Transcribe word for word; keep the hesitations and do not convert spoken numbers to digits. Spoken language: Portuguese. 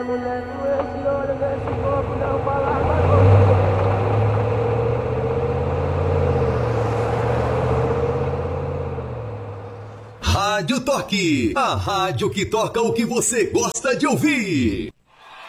Mulher com esse olho, nesse corpo, não falar mais comigo. Rádio Toque, a rádio que toca o que você gosta de ouvir.